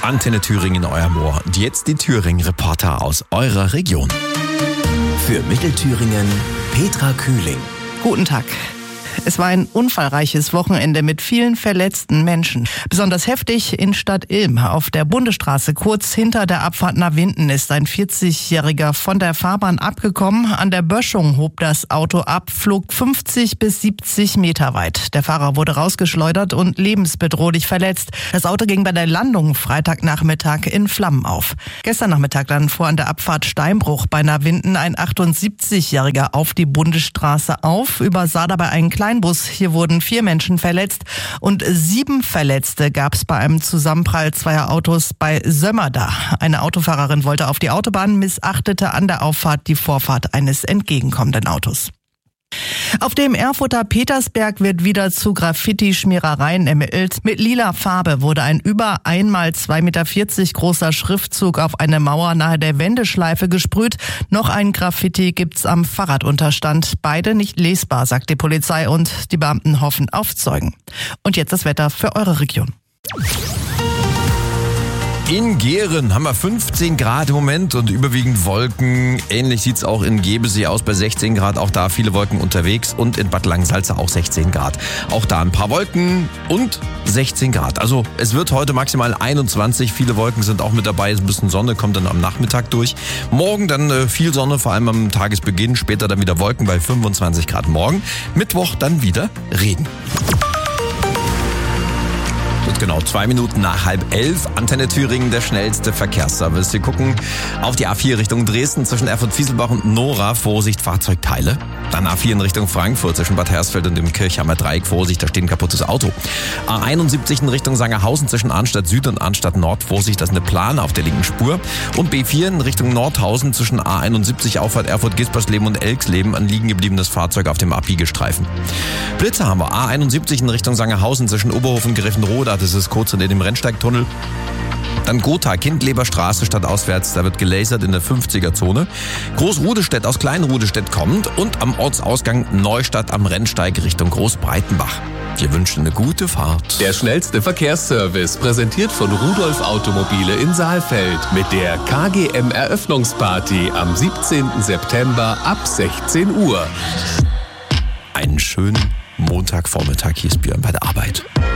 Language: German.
Antenne Thüringen in eurem Ohr. Und jetzt die Thüringen-Reporter aus eurer Region. Für Mittelthüringen Petra Kühling. Guten Tag. Es war ein unfallreiches Wochenende mit vielen verletzten Menschen. Besonders heftig in Stadt Ilm. Auf der Bundesstraße kurz hinter der Abfahrt nach Winden ist ein 40-Jähriger von der Fahrbahn abgekommen. An der Böschung hob das Auto ab, flog 50 bis 70 Meter weit. Der Fahrer wurde rausgeschleudert und lebensbedrohlich verletzt. Das Auto ging bei der Landung Freitagnachmittag in Flammen auf. Gestern Nachmittag dann fuhr an der Abfahrt Steinbruch bei Winden ein 78-Jähriger auf die Bundesstraße auf, übersah dabei einen Kleinbus. Hier wurden 4 Menschen verletzt und 7 Verletzte gab es bei einem Zusammenprall zweier Autos bei Sömmerda. Eine Autofahrerin wollte auf die Autobahn, missachtete an der Auffahrt die Vorfahrt eines entgegenkommenden Autos. Auf dem Erfurter Petersberg wird wieder zu Graffiti-Schmierereien ermittelt. Mit lila Farbe wurde ein über 1x2,40 Meter großer Schriftzug auf eine Mauer nahe der Wendeschleife gesprüht. Noch ein Graffiti gibt's am Fahrradunterstand. Beide nicht lesbar, sagt die Polizei, und die Beamten hoffen auf Zeugen. Und jetzt das Wetter für eure Region. In Gehren haben wir 15 Grad im Moment und überwiegend Wolken. Ähnlich sieht's auch in Gebesee aus bei 16 Grad. Auch da viele Wolken unterwegs. Und in Bad Langensalza auch 16 Grad. Auch da ein paar Wolken und 16 Grad. Also es wird heute maximal 21. Viele Wolken sind auch mit dabei. Ein bisschen Sonne kommt dann am Nachmittag durch. Morgen dann viel Sonne, vor allem am Tagesbeginn. Später dann wieder Wolken bei 25 Grad morgen. Mittwoch dann wieder Regen. Genau, 2 Minuten nach 10:30. Antenne Thüringen, der schnellste Verkehrsservice. Wir gucken auf die A4 Richtung Dresden zwischen Erfurt-Fieselbach und Nora. Vorsicht, Fahrzeugteile. Dann A4 in Richtung Frankfurt zwischen Bad Hersfeld und dem Kirchheimer Dreieck. Vorsicht, da steht ein kaputtes Auto. A71 in Richtung Sangerhausen zwischen Arnstadt Süd und Arnstadt Nord. Vorsicht, das ist eine Plane auf der linken Spur. Und B4 in Richtung Nordhausen zwischen A71 Auffahrt Erfurt-Gispersleben und Elksleben. Ein liegen gebliebenes Fahrzeug auf dem Abbiegestreifen. Blitze haben wir. A71 in Richtung Sangerhausen zwischen Oberhof und Griffenroda. Das ist kurz hinter dem Rennsteigtunnel. Dann Gotha, Kindleberstraße stadtauswärts, da wird gelasert in der 50er-Zone. Großrudestedt aus Kleinrudestedt kommt und am Ortsausgang Neustadt am Rennsteig Richtung Großbreitenbach. Wir wünschen eine gute Fahrt. Der schnellste Verkehrsservice, präsentiert von Rudolf Automobile in Saalfeld mit der KGM Eröffnungsparty am 17. September ab 16 Uhr. Einen schönen Montagvormittag, hier ist Björn bei der Arbeit.